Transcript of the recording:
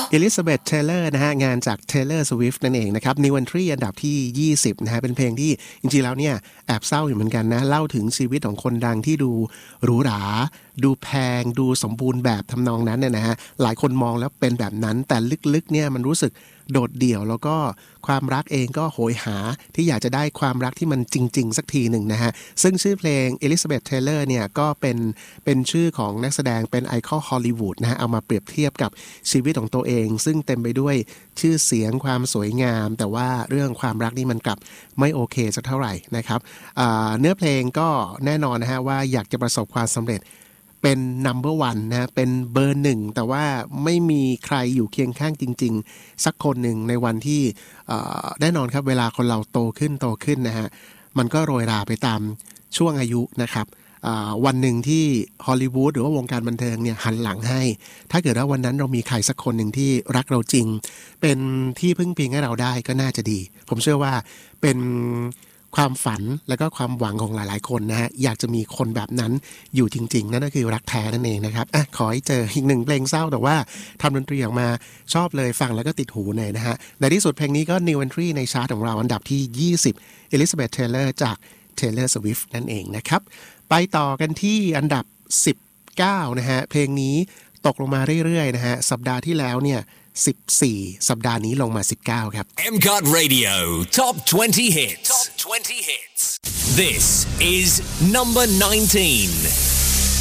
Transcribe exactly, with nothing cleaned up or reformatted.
อิลิซาเบธ เทเลอร์นะฮะงานจาก Taylor Swift นั่นเองนะครับ New Entry อันดับที่ยี่สิบนะฮะเป็นเพลงที่จริงๆแล้วเนี่ยแอบเศร้าอยู่เหมือนกันนะเล่าถึงชีวิตของคนดังที่ดูหรูหราดูแพงดูสมบูรณ์แบบทำนองนั้นเนี่ยนะฮะหลายคนมองแล้วเป็นแบบนั้นแต่ลึกๆเนี่ยมันรู้สึกโดดเดี่ยวแล้วก็ความรักเองก็โหยหาที่อยากจะได้ความรักที่มันจริงๆสักทีหนึ่งนะฮะซึ่งชื่อเพลง Elizabeth Taylor เนี่ยก็เป็นเป็นชื่อของนักแสดงเป็นไอคอนฮอลลีวูดนะฮะเอามาเปรียบเทียบกับชีวิตของตัวเองซึ่งเต็มไปด้วยชื่อเสียงความสวยงามแต่ว่าเรื่องความรักนี่มันกลับไม่โอเคสักเท่าไหร่นะครับเนื้อเพลงก็แน่นอนนะฮะว่าอยากจะประสบความสำเร็จเป็น number one นะฮะเป็นเบอร์หนึ่งแต่ว่าไม่มีใครอยู่เคียงข้างจริงๆสักคนหนึ่งในวันที่แน่นอนครับเวลาคนเราโตขึ้นโตขึ้นนะฮะมันก็โรยราไปตามช่วงอายุนะครับวันหนึ่งที่ฮอลลีวูดหรือว่าวงการบันเทิงเนี่ยหันหลังให้ถ้าเกิดว่าวันนั้นเรามีใครสักคนหนึ่งที่รักเราจริงเป็นที่พึ่งพิงให้เราได้ก็น่าจะดีผมเชื่อว่าเป็นความฝันและก็ความหวังของหลายๆคนนะฮะอยากจะมีคนแบบนั้นอยู่จริงๆนั่นก็คือรักแท้นั่นเองนะครับอ่ะขอให้เจออีกหนึ่งเพลงเศร้าแต่ว่าทำดนตรีออกมาชอบเลยฟังแล้วก็ติดหูเลยนะฮะในที่สุดเพลงนี้ก็ New Entry ในชาร์ตของเราอันดับที่ยี่สิบ Elizabeth Taylor จาก Taylor Swift นั่นเองนะครับไปต่อกันที่อันดับสิบเก้านะฮะเพลงนี้ตกลงมาเรื่อยๆนะฮะสัปดาห์ที่แล้วเนี่ยสิบสี่สัปดาห์นี้ลงมาสิบเก้าครับเอ็ม ซี โอ ที Radio Top twenty Hits Top twenty Hits This is number nineteen